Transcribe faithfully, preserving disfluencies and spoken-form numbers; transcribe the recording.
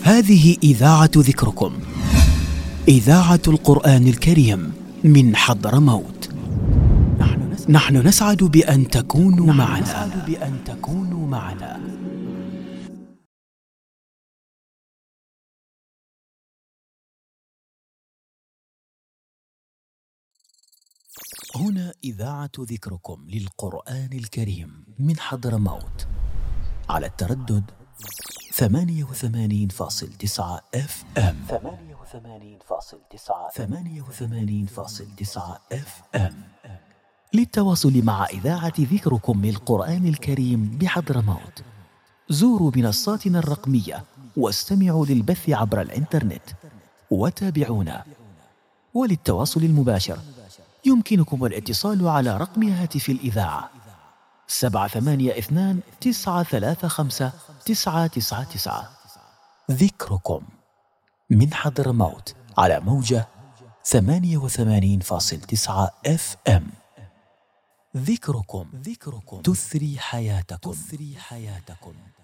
هذه إذاعة ذكركم، إذاعة القرآن الكريم من حضرموت. نحن نسعد بأن تكونوا معنا. بأن تكونوا معنا. هنا إذاعة ذكركم للقرآن الكريم من حضرموت على التردد ثمانية وثمانين فاصل تسعة اف ام. ثمانية وثمانين فاصل تسعة ثمانية وثمانين فاصل تسعة اف ام. للتواصل مع إذاعة ذكركم للقرآن الكريم بحضرموت زوروا منصاتنا الرقمية واستمعوا للبث عبر الإنترنت وتابعونا. وللتواصل المباشر يمكنكم الاتصال على رقم هاتف الإذاعة سبعة ثمانية اثنان تسعة ثلاثة خمسة تسعة تسعة تسعة. ذكركم من حضرموت على موجة ثمانية وثمانين فاصل تسعة اف ام. ذكركم ذكركم تثري حياتكم تثري حياتكم.